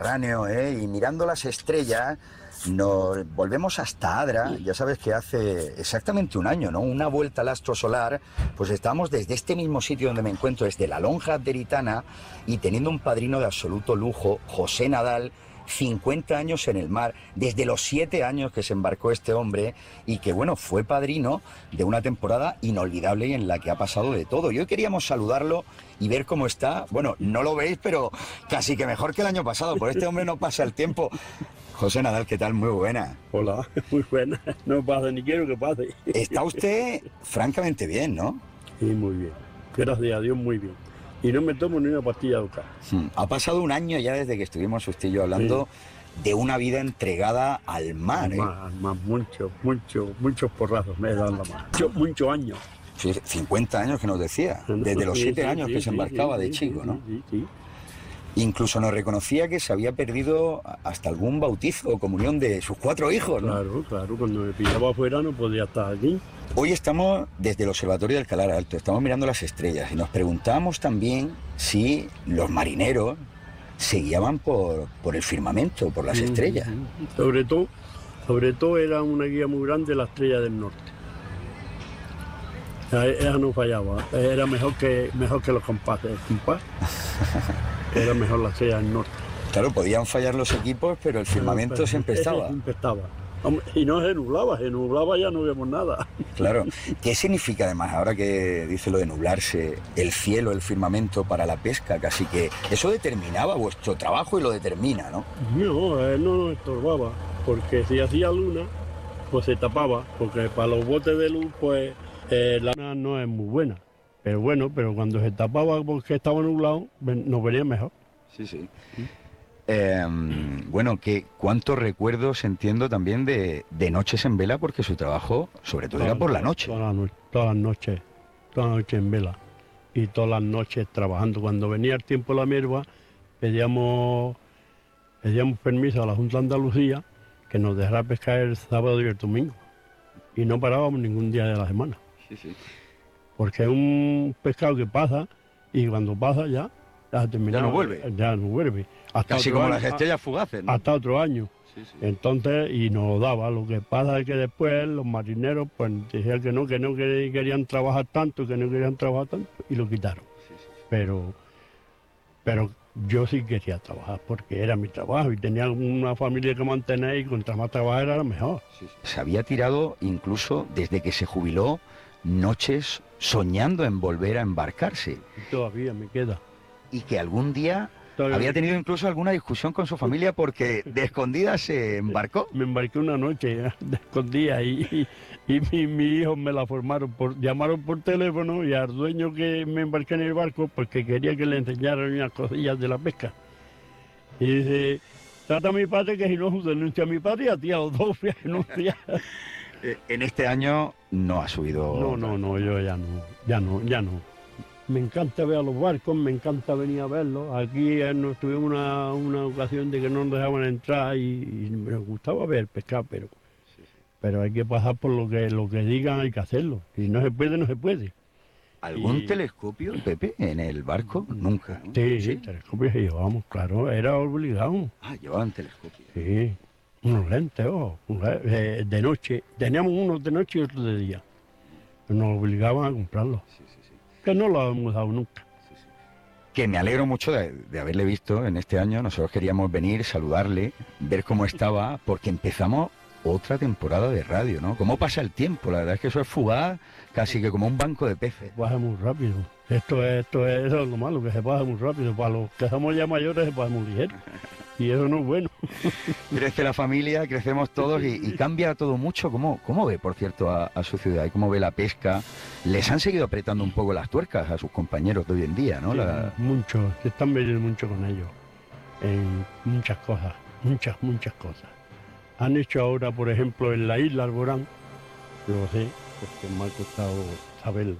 Mediterráneo, y mirando las estrellas nos volvemos hasta Adra. Ya sabes que hace exactamente un año, ¿no? Una vuelta al astro solar, pues estamos desde este mismo sitio donde me encuentro, desde la Lonja Adderitana, y teniendo un padrino de absoluto lujo, José Nadal, 50 años en el mar, desde los 7 años que se embarcó este hombre, y que, bueno, fue padrino de una temporada inolvidable y en la que ha pasado de todo. Y hoy queríamos saludarlo y ver cómo está. Bueno, no lo veis, pero casi que mejor que el año pasado. Por este hombre no pasa el tiempo. José Nadal, ¿qué tal? Muy buena. Hola, muy buena. No pasa, ni quiero que pase. Está usted francamente bien, ¿no? Sí, muy bien. Gracias a Dios, muy bien. Y no me tomo ni una pastilla de oca. Ha pasado un año ya desde que estuvimos usted y yo hablando de una vida entregada al mar. Al mar, muchos porrazos me dan la mano. Muchos años. Sí, 50 años que nos decía. Desde los 7 años que se embarcaba de chico, ¿no? Sí. Incluso nos reconocía que se había perdido hasta algún bautizo o comunión de sus 4 hijos, ¿no? Claro, cuando me pillaba afuera no podía estar aquí. Hoy estamos desde el Observatorio de Alcalá Alto, estamos mirando las estrellas y nos preguntábamos también si los marineros se guiaban por el firmamento, por las estrellas. Sobre todo era una guía muy grande la estrella del norte. Ella no fallaba, era mejor que los compases. Era mejor la estrella del norte. Claro, podían fallar los equipos, pero el firmamento siempre estaba. Siempre estaba. Y no se nublaba ya no vemos nada. Claro. ¿Qué significa además, ahora que dice lo de nublarse, el cielo, el firmamento para la pesca? Casi que eso determinaba vuestro trabajo y lo determina, ¿no? No, no nos estorbaba, porque si hacía luna, pues se tapaba, porque para los botes de luz, pues la luna no es muy buena. Pero pero cuando se tapaba porque estaba nublado, nos venía mejor. Sí. Bueno, ¿cuántos recuerdos entiendo también de noches en vela? Porque su trabajo, sobre todo, era por la noche. Todas las noches en vela. Y todas las noches trabajando. Cuando venía el tiempo de la mierda, pedíamos permiso a la Junta de Andalucía que nos dejara pescar el sábado y el domingo. Y no parábamos ningún día de la semana. Sí. Porque es un pescado que pasa y cuando pasa ya terminado. Ya no vuelve. Casi como las estrellas fugaces, ¿no? Hasta otro año. Sí. Entonces, y nos lo daba. Lo que pasa es que después los marineros pues decían que no querían trabajar tanto, y lo quitaron. Sí. Pero yo sí quería trabajar porque era mi trabajo y tenía una familia que mantener y contra más trabajar era mejor. Sí. Se había tirado incluso desde que se jubiló noches soñando en volver a embarcarse. Y todavía me queda. Y que algún día había tenido incluso alguna discusión con su familia porque de escondidas se embarcó. Me embarqué una noche de escondidas y mi hijo me la formaron, llamaron por teléfono y al dueño que me embarqué en el barco porque quería que le enseñaran unas cosillas de la pesca. Y dice, trata a mi padre que si no denuncia a mi padre y a ti a los dos fui a denunciar. En este año no ha subido... No, yo ya no. Me encanta ver a los barcos, me encanta venir a verlos. Aquí nos tuvimos una ocasión de que no nos dejaban entrar y me gustaba ver pescar, pero hay que pasar por lo que digan, hay que hacerlo. Si no se puede, no se puede. ¿Algún telescopio, Pepe, en el barco? Nunca, ¿no? Sí, telescopios llevábamos, claro, era obligado. Llevaban telescopios. Sí, unos lentes, de noche. Teníamos unos de noche y otros de día. Nos obligaban a comprarlos. Sí. Que no lo hemos dado nunca. Sí. Que me alegro mucho de haberle visto en este año. Nosotros queríamos venir, saludarle, ver cómo estaba, porque empezamos otra temporada de radio, ¿no? ¿Cómo pasa el tiempo? La verdad es que eso es fugaz, casi que como un banco de peces. Pasa muy rápido. Eso es lo malo, que se pasa muy rápido. Para los que somos ya mayores se pasa muy ligero. Y eso no es bueno. Crece la familia, crecemos todos y cambia todo mucho. ¿Cómo ve, por cierto, a su ciudad? ¿Y cómo ve la pesca? Les han seguido apretando un poco las tuercas a sus compañeros de hoy en día, ¿no? Sí, mucho, se están metiendo mucho con ellos. En muchas cosas, muchas cosas. Han hecho ahora, por ejemplo, en la isla Alborán, lo sé, porque me ha costado saberlo.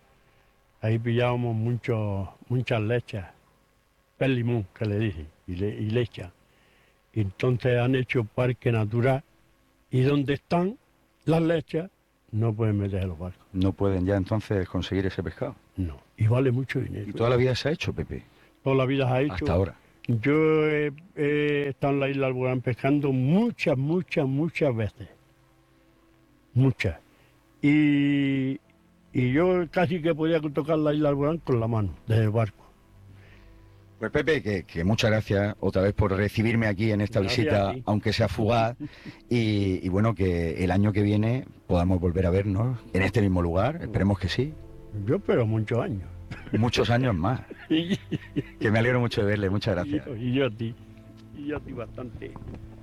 Ahí pillábamos muchas lechas, pez limón, que le dicen, y lechas. Y entonces han hecho parque natural, y donde están las lechas, no pueden meter los barcos. No pueden ya entonces conseguir ese pescado. No, y vale mucho dinero. ¿Y toda la vida se ha hecho, Pepe? Toda la vida se ha hecho. Hasta ahora. Yo he estado en la isla Alborán pescando muchas, muchas, muchas veces. Muchas. Y, y yo casi que podía tocar la isla Alborán con la mano, desde el barco. Pues Pepe, que muchas gracias otra vez por recibirme aquí en esta Gracias a visita, ti. aunque sea fugaz, y bueno, que el año que viene podamos volver a vernos en este mismo lugar, esperemos que sí, Yo espero muchos años. muchos años más, Y, que me alegro mucho de verle, muchas gracias. y yo a ti. Y yo a ti bastante.